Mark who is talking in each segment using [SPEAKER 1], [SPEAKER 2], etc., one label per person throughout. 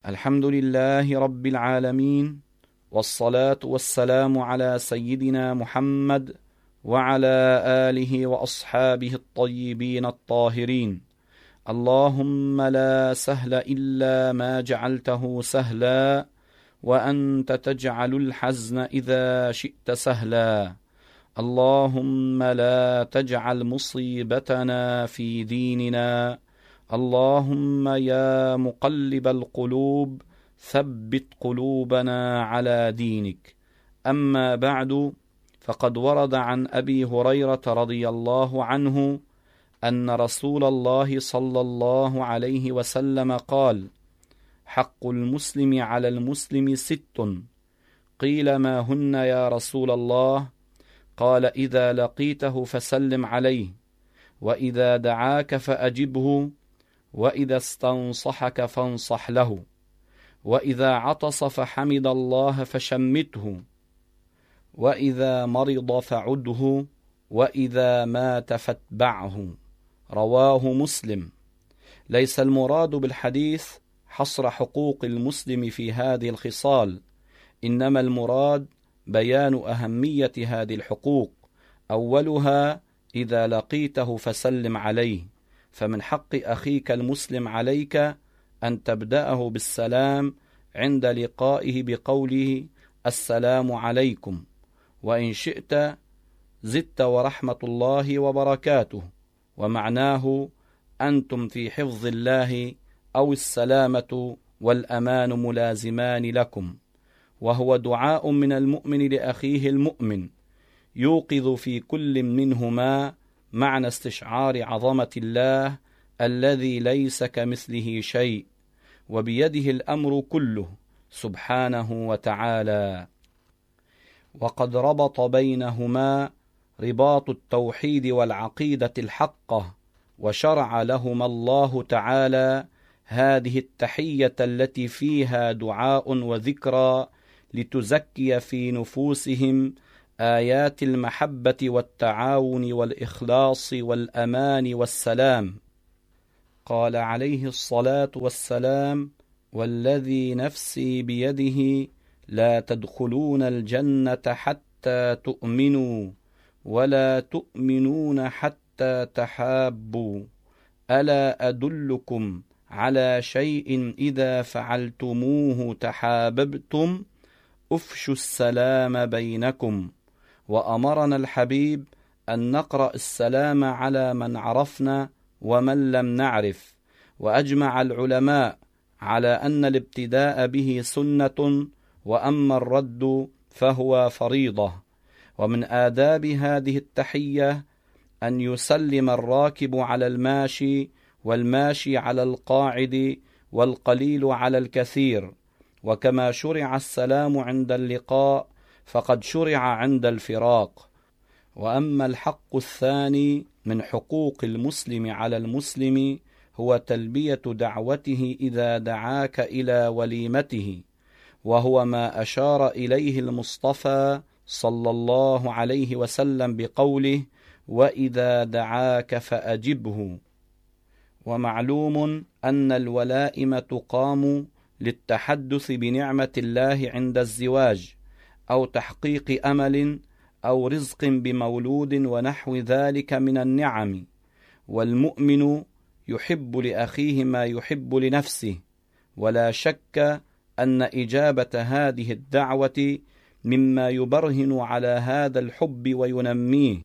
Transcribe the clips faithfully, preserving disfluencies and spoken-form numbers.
[SPEAKER 1] الحمد لله رب العالمين، والصلاة والسلام على سيدنا محمد وعلى آله وأصحابه الطيبين الطاهرين. اللهم لا سهل إلا ما جعلته سهلا، وأنت تجعل الحزن إذا شئت سهلا. اللهم لا تجعل مصيبتنا في ديننا. اللهم يا مقلب القلوب ثبت قلوبنا على دينك. أما بعد، فقد ورد عن أبي هريرة رضي الله عنه أن رسول الله صلى الله عليه وسلم قال: حق المسلم على المسلم ست. قيل: ما هن يا رسول الله؟ قال: إذا لقيته فسلم عليه، وإذا دعاك فأجبه، وإذا استنصحك فانصح له، وإذا عطس فحمد الله فشمته، وإذا مرض فعده، وإذا مات فاتبعه. رواه مسلم. ليس المراد بالحديث حصر حقوق المسلم في هذه الخصال، إنما المراد بيان أهمية هذه الحقوق. أولها: إذا لقيته فسلم عليه، فمن حق أخيك المسلم عليك أن تبدأه بالسلام عند لقائه بقوله: السلام عليكم، وإن شئت زدت ورحمة الله وبركاته، ومعناه أنتم في حفظ الله، أو السلامة والأمان ملازمان لكم، وهو دعاء من المؤمن لأخيه المؤمن يوقظ في كل منهما معنى استشعار عظمة الله الذي ليس كمثله شيء، وبيده الأمر كله سبحانه وتعالى. وقد ربط بينهما رباط التوحيد والعقيدة الحقة، وشرع لهما الله تعالى هذه التحية التي فيها دعاء وذكرى لتزكي في نفوسهم آيات المحبة والتعاون والإخلاص والأمان والسلام. قال عليه الصلاة والسلام: والذي نفسي بيده لا تدخلون الجنة حتى تؤمنوا، ولا تؤمنون حتى تحابوا. ألا أدلكم على شيء إذا فعلتموه تحاببتم؟ أفشوا السلام بينكم. وأمرنا الحبيب أن نقرأ السلام على من عرفنا ومن لم نعرف. وأجمع العلماء على أن الابتداء به سنة، وأما الرد فهو فريضة. ومن آداب هذه التحية أن يسلم الراكب على الماشي، والماشي على القاعد، والقليل على الكثير. وكما شرع السلام عند اللقاء، فقد شرع عند الفراق. وأما الحق الثاني من حقوق المسلم على المسلم هو تلبية دعوته إذا دعاك إلى وليمته، وهو ما أشار إليه المصطفى صلى الله عليه وسلم بقوله: وإذا دعاك فأجبه. ومعلوم أن الولائم تقام للتحدث بنعمة الله عند الزواج، أو تحقيق أمل، أو رزق بمولود، ونحو ذلك من النعم. والمؤمن يحب لأخيه ما يحب لنفسه، ولا شك أن إجابة هذه الدعوة مما يبرهن على هذا الحب وينميه،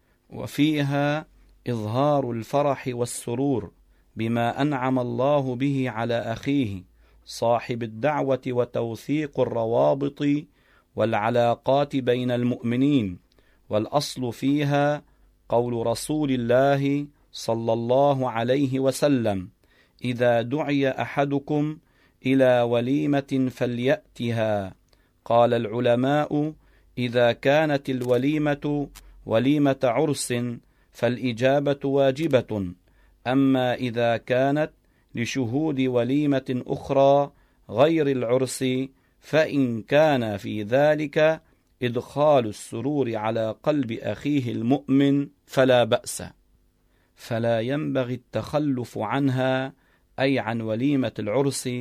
[SPEAKER 1] وفيها إظهار الفرح والسرور بما أنعم الله به على أخيه صاحب الدعوة، وتوثيق الروابط والعلاقات بين المؤمنين. والأصل فيها قول رسول الله صلى الله عليه وسلم: إذا دعي أحدكم إلى وليمة فليأتها. قال العلماء: إذا كانت الوليمة وليمة عرس فالإجابة واجبة، أما إذا كانت لشهود وليمة أخرى غير العرس فإن كان في ذلك إدخال السرور على قلب أخيه المؤمن فلا بأس، فلا ينبغي التخلف عنها، أي عن وليمة العرس،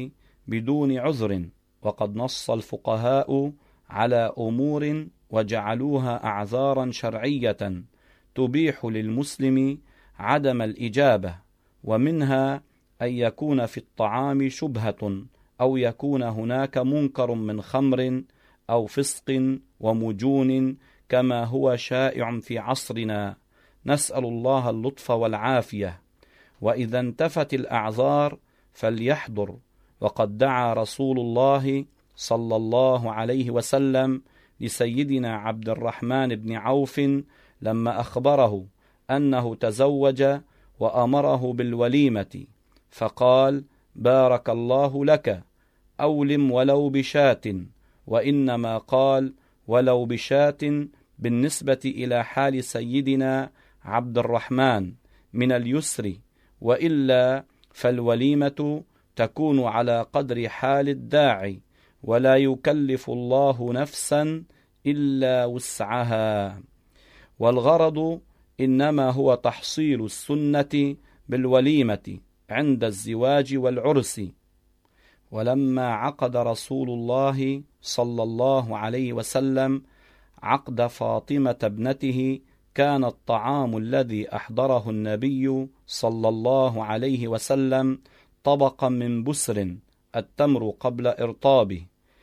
[SPEAKER 1] بدون عذر، وقد نص الفقهاء على أمور وجعلوها أعذارا شرعية تبيح للمسلم عدم الإجابة، ومنها أن يكون في الطعام شبهة، أو يكون هناك منكر من خمر أو فسق ومجون كما هو شائع في عصرنا، نسأل الله اللطف والعافية. وإذا انتفت الأعذار فليحضر، وقد دعا رسول الله صلى الله عليه وسلم لسيدنا عبد الرحمن بن عوف لما أخبره أنه تزوج وأمره بالوليمة، فقال: بارك الله لك، أولم ولو بشاة، وإنما قال ولو بشاة بالنسبة إلى حال سيدنا عبد الرحمن من اليسر، وإلا فالوليمة تكون على قدر حال الداعي، ولا يكلف الله نفسا إلا وسعها. والغرض إنما هو تحصيل السنة بالوليمة عند الزواج والعرس. ولما عقد رسول الله صلى الله عليه وسلم عقد فاطمة ابنته، كان الطعام الذي أحضره النبي صلى الله عليه وسلم طبقا من بسر، التمر قبل إرطابه،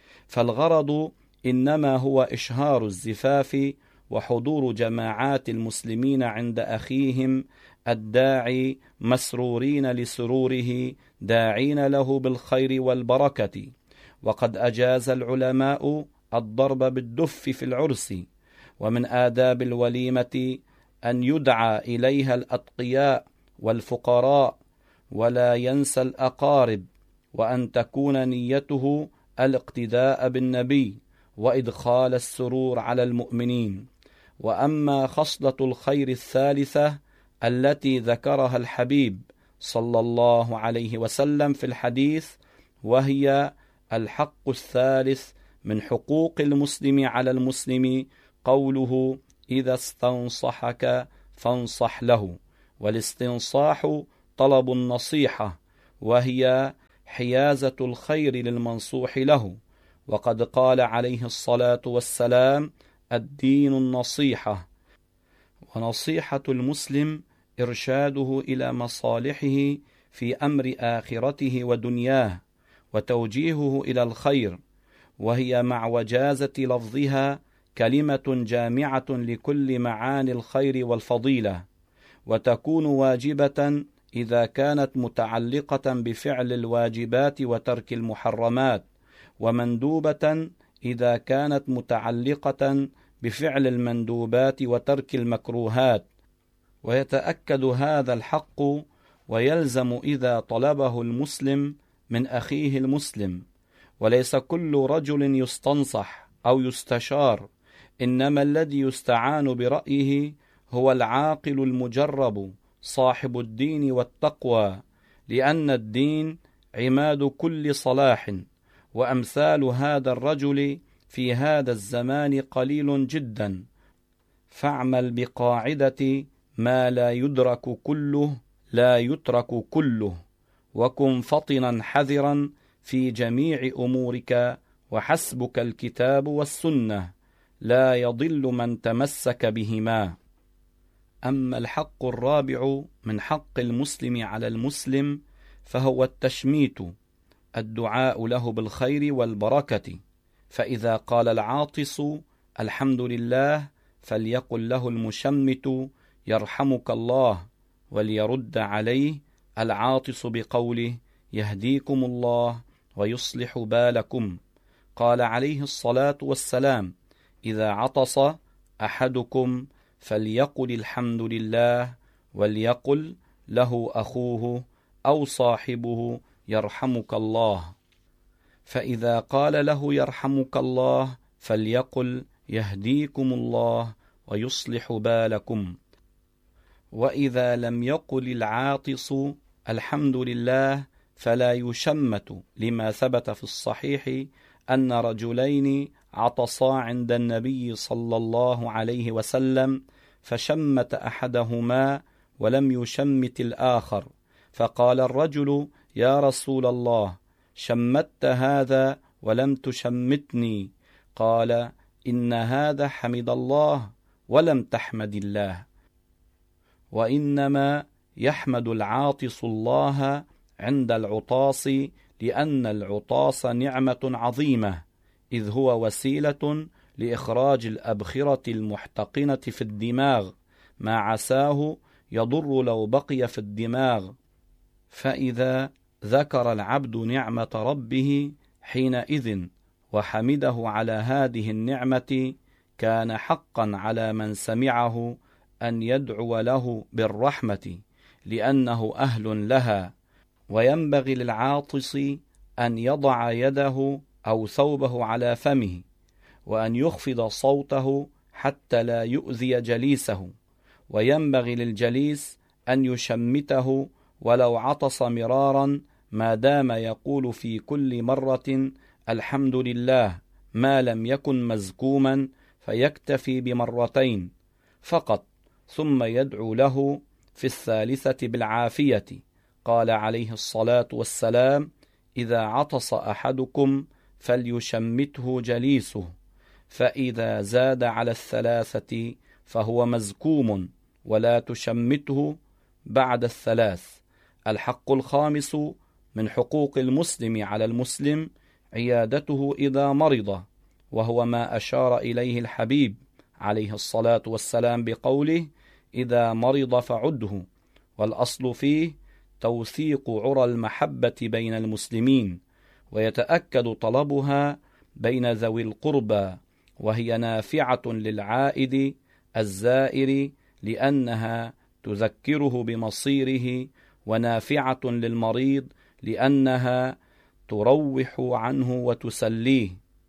[SPEAKER 1] فالغرض إنما هو إشهار الزفاف وحضور جماعات المسلمين عند أخيهم الداعي مسرورين لسروره، داعين له بالخير والبركة. وقد أجاز العلماء الضرب بالدف في العرس، ومن آداب الوليمة أن يدعى إليها الأتقياء والفقراء، ولا ينسى الأقارب، وأن تكون نيته الاقتداء بالنبي وإدخال السرور على المؤمنين. وأما خصلة الخير الثالثة التي ذكرها الحبيب صلى الله عليه وسلم في الحديث، وهي الحق الثالث من حقوق المسلم على المسلم، قوله: إذا استنصحك فانصح له. والاستنصاح طلب النصيحة، وهي حيازة الخير للمنصوح له، وقد قال عليه الصلاة والسلام: الدين النصيحة. ونصيحة المسلم إرشاده إلى مصالحه في أمر آخرته ودنياه، وتوجيهه إلى الخير، وهي مع وجازة لفظها كلمة جامعة لكل معاني الخير والفضيلة، وتكون واجبة إذا كانت متعلقة بفعل الواجبات وترك المحرمات، ومندوبة إذا كانت متعلقة بفعل المندوبات وترك المكروهات. ويتأكد هذا الحق ويلزم إذا طلبه المسلم من أخيه المسلم. وليس كل رجل يستنصح أو يستشار، إنما الذي يستعان برأيه هو العاقل المجرب صاحب الدين والتقوى، لأن الدين عماد كل صلاح، وأمثال هذا الرجل في هذا الزمان قليل جدا. فاعمل بقاعدة ما لا يدرك كله لا يترك كله، وكن فطنا حذرا في جميع أمورك، وحسبك الكتاب والسنة، لا يضل من تمسك بهما. أما الحق الرابع من حق المسلم على المسلم فهو التشميت، الدعاء له بالخير والبركة. فإذا قال العاطس الحمد لله، فليقل له المشمت يرحمك الله، وليرد عليه العاطس بقوله يهديكم الله ويصلح بالكم. قال عليه الصلاة والسلام: إذا عطس أحدكم فليقل الحمد لله، وليقل له أخوه أو صاحبه يرحمك الله. فإذا قال له يرحمك الله فليقل يهديكم الله ويصلح بالكم. وإذا لم يقل العاطس الحمد لله فلا يشمت، لما ثبت في الصحيح أن رجلين عطسا عند النبي صلى الله عليه وسلم، فشمت أحدهما ولم يشمت الآخر، فقال الرجل: يا رسول الله، شمت هذا ولم تشمتني؟ قال: إن هذا حمد الله ولم تحمد الله. وإنما يحمد العاطس الله عند العطاس، لأن العطاس نعمة عظيمة، إذ هو وسيلة لإخراج الأبخرة المحتقنة في الدماغ، ما عساه يضر لو بقي في الدماغ. فإذا ذكر العبد نعمة ربه حينئذ وحمده على هذه النعمة، كان حقا على من سمعه أن يدعو له بالرحمة، لأنه أهل لها. وينبغي للعاطس أن يضع يده أو ثوبه على فمه، وأن يخفض صوته حتى لا يؤذي جليسه. وينبغي للجليس أن يشمته ولو عطس مرارا، ما دام يقول في كل مرة الحمد لله، ما لم يكن مزكوما، فيكتفي بمرتين فقط، ثم يدعو له في الثالثة بالعافية. قال عليه الصلاة والسلام: إذا عطس أحدكم فليشمته جليسه، فإذا زاد على الثلاثة فهو مزكوم، ولا تشمته بعد الثلاث. الحق الخامس من حقوق المسلم على المسلم عيادته إذا مرض، وهو ما أشار إليه الحبيب عليه الصلاة والسلام بقوله: إذا مرض فعده. والأصل فيه توثيق عرى المحبة بين المسلمين، ويتأكد طلبها بين ذوي القربى، وهي نافعة للعائد الزائر لأنها تذكره بمصيره، ونافعة للمريض لأنها تروح عنه وتسليه.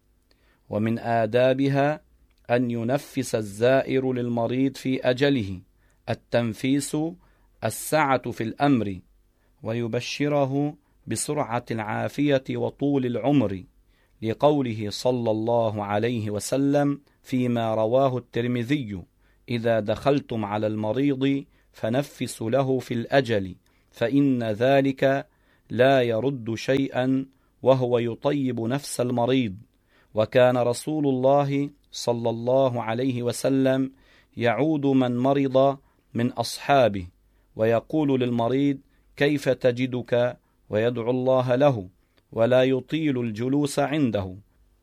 [SPEAKER 1] ومن آدابها أن ينفس الزائر للمريض في أجله، التنفيس السعة في الأمر، ويبشره بسرعة العافية وطول العمر، لقوله صلى الله عليه وسلم فيما رواه الترمذي: إذا دخلتم على المريض فنفسوا له في الأجل، فإن ذلك لا يرد شيئا، وهو يطيب نفس المريض. وكان رسول الله صلى الله عليه وسلم يعود من مرض من أصحابه، ويقول للمريض: كيف تجدك؟ ويدعو الله له، ولا يطيل الجلوس عنده.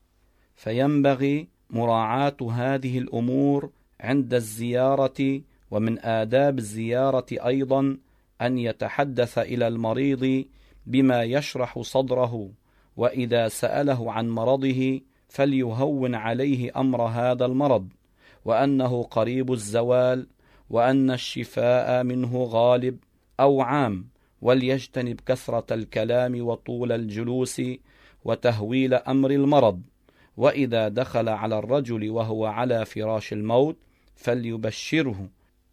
[SPEAKER 1] فينبغي مراعاة هذه الأمور عند الزيارة. ومن آداب الزيارة أيضا أن يتحدث إلى المريض بما يشرح صدره، وإذا سأله عن مرضه فليهون عليه أمر هذا المرض، وأنه قريب الزوال، وأن الشفاء منه غالب أو عام، وليجتنب كثرة الكلام وطول الجلوس وتهويل أمر المرض. وإذا دخل على الرجل وهو على فراش الموت فليبشره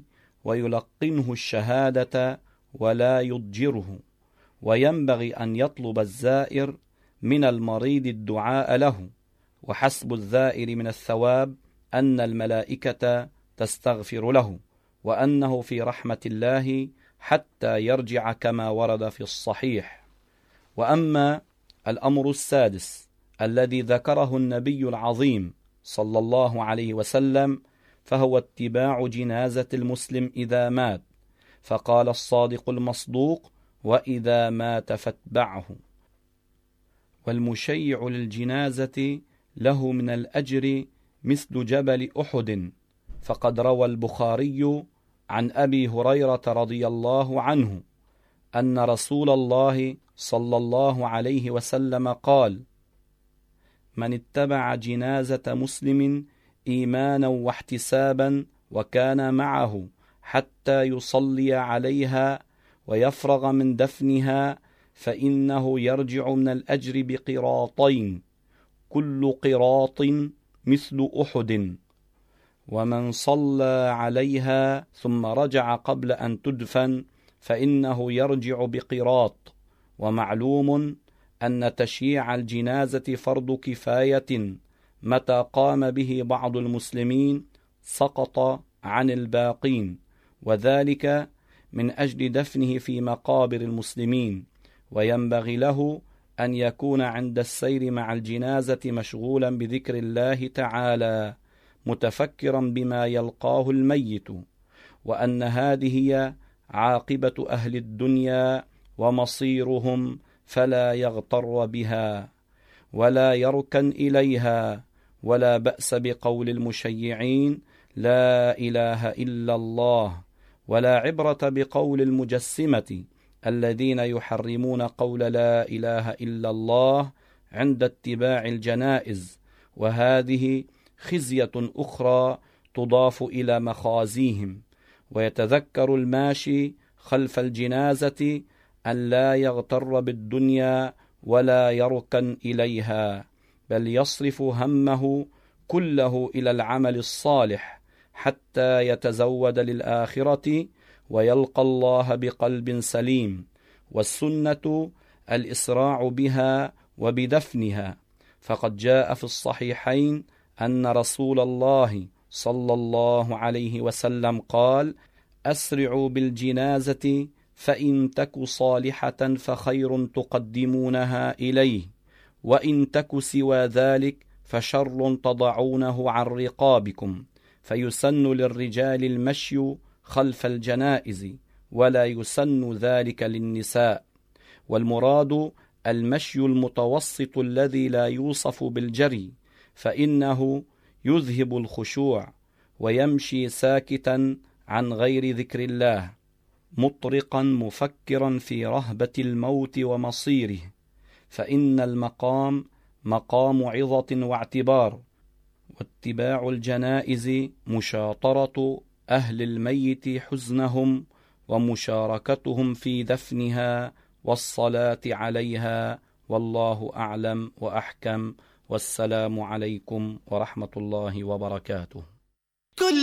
[SPEAKER 1] ويلقنه الشهادة ولا يضجره. وينبغي أن يطلب الزائر من المريض الدعاء له، وحسب الزائر من الثواب أن الملائكة تستغفر له، وأنه في رحمة الله حتى يرجع كما ورد في الصحيح. وأما الأمر السادس الذي ذكره النبي العظيم صلى الله عليه وسلم، فهو اتباع جنازة المسلم إذا مات، فقال الصادق المصدوق: وإذا مات فاتبعه. والمشيع للجنازة له من الأجر مثل جبل أحد، فقد روى البخاري عن أبي هريرة رضي الله عنه أن رسول الله صلى الله عليه وسلم قال: من اتبع جنازة مسلم إيمانا واحتسابا وكان معه حتى يصلي عليها ويفرغ من دفنها، فإنه يرجع من الأجر بقراطين، كل قراط مثل أحد. ومن صلى عليها ثم رجع قبل أن تدفن فإنه يرجع بقراط. ومعلوم أن تشييع الجنازة فرض كفاية، متى قام به بعض المسلمين سقط عن الباقين، وذلك من أجل دفنه في مقابر المسلمين. وينبغي له أن يكون عند السير مع الجنازة مشغولا بذكر الله تعالى متفكرا بما يلقاه الميت، وأن هذه هي عاقبة أهل الدنيا ومصيرهم، فلا يغتر بها ولا يركن إليها. ولا بأس بقول المشيعين لا إله إلا الله، ولا عبرة بقول المجسمة الذين يحرمون قول لا إله إلا الله عند اتباع الجنائز، وهذه خزية أخرى تضاف إلى مخازيهم. ويتذكر الماشي خلف الجنازة أن لا يغتر بالدنيا ولا يركن إليها، بل يصرف همه كله إلى العمل الصالح حتى يتزود للآخرة ويلقى الله بقلب سليم. والسنة الإسراع بها وبدفنها، فقد جاء في الصحيحين أن رسول الله صلى الله عليه وسلم قال: أسرعوا بالجنازة فإن تك صالحة فخير تقدمونها إليه، وإن تك سوى ذلك فشر تضعونه عن رقابكم. فيسن للرجال المشي خلف الجنائز، ولا يسن ذلك للنساء. والمراد المشي المتوسط الذي لا يوصف بالجري، فإنه يذهب الخشوع، ويمشي ساكتا عن غير ذكر الله، مطرقا مفكرا في رهبة الموت ومصيره، فإن المقام مقام عظة واعتبار. واتباع الجنائز مشاطرة أهل الميت حزنهم ومشاركتهم في دفنها والصلاة عليها، والله أعلم وأحكم، والسلام عليكم ورحمة الله وبركاته.